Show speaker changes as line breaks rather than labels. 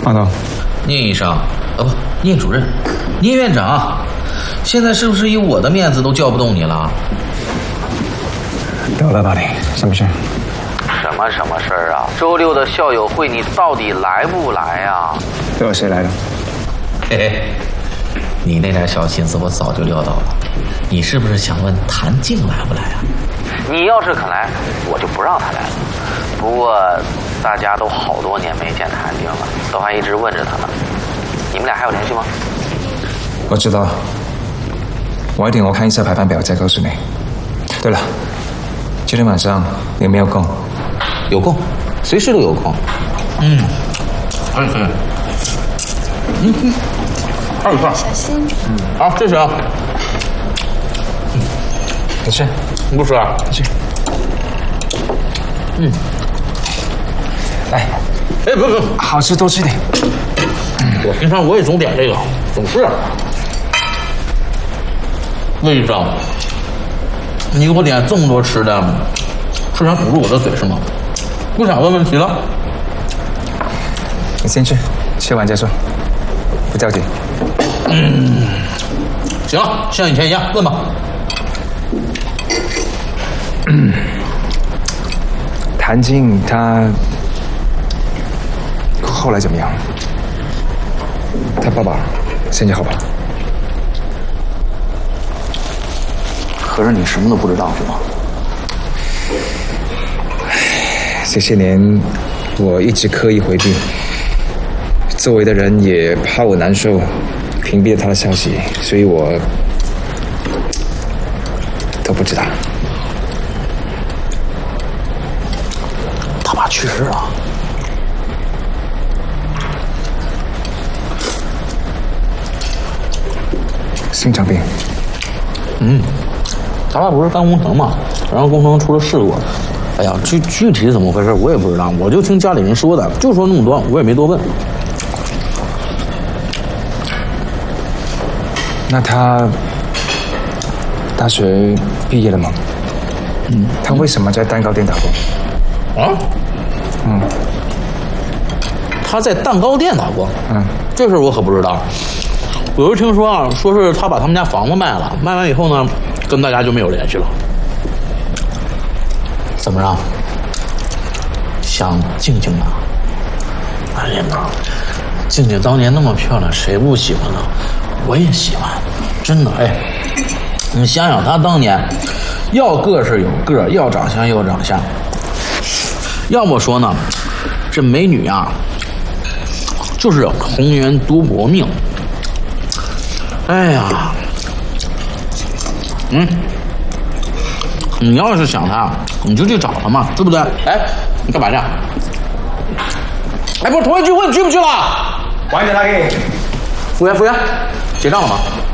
报告，
聂医生，不，聂主任，聂院长，现在是不是以我的面子都叫不动你了？
得了吧你，什么事？
什么事儿啊？周六的校友会你到底来不来啊？
都有谁来了？
嘿嘿，你那点小心思我早就料到了。你是不是想问谭静来不来啊？你要是肯来，我就不让他来了。不过大家都好多年没见谭静了，都还一直问着他呢。你们俩还有联系吗？
我知道，晚一点我看一下排班表再告诉你。对了，今天晚上你有没有空？
有空，随时都有空。可以。还有一块。
小心。
好，这是啊。
没事，
你不吃啊？
没事。来，
不，
好吃多吃点。
我平常我也总点这个，总是。魏医生，你给我点这么多吃的，是想堵住我的嘴是吗？不想问问题了？
你先吃，吃完再说，不着急。
行了，像以前一样，问吧。
谭静她后来怎么样？她爸爸现在好吧？
合着你什么都不知道是吗？
这些年我一直刻意回避，周围的人也怕我难受，屏蔽了他的消息，所以我都不知道。
他爸去世了。
心脏病。
他爸不是干工程嘛，然后工程出了事故。哎呀，具体怎么回事我也不知道，我就听家里人说的，就说那么多，我也没多问。
那他大学毕业了吗？他为什么在蛋糕店打工？
啊？他在蛋糕店打工。这事我可不知道。我就听说啊，说是他把他们家房子卖了，卖完以后呢，跟大家就没有联系了。怎么着？想静静啊？哎呀妈，静静当年那么漂亮，谁不喜欢呢？我也喜欢，真的。哎，你想想，她当年要个是有个，要长相有长相。要么说呢，这美女啊，就是红颜多薄命。哎呀，你要是想他，你就去找他嘛，对不对？哎，你干嘛去？哎，不是同学聚会，你去不去了？
晚点打给你。
服务员，结账了吗？